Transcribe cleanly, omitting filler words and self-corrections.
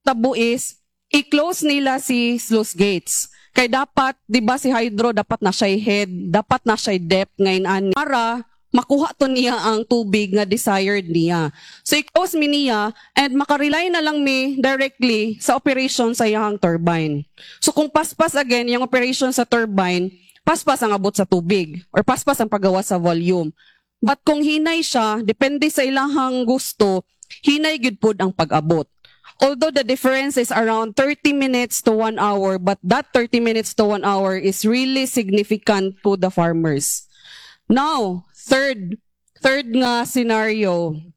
mahitabo is i-close nila si sluice gates. Kay dapat, di ba si hydro, dapat na siya head, dapat na siya depth ngayon ani para makuha to niya ang tubig nga desired niya. So i-close mi niya and makarely na lang mi directly sa operation sa iyang turbine. So kung paspas again yung operation sa turbine, paspas ang abot sa tubig or paspas ang paggawa sa volume. But kung hinay siya, depende sa ilahang gusto, hinay gud pod ang pag-abot. Although the difference is around 30 minutes to 1 hour, but that 30 minutes to 1 hour is really significant to the farmers. Now, third nga scenario,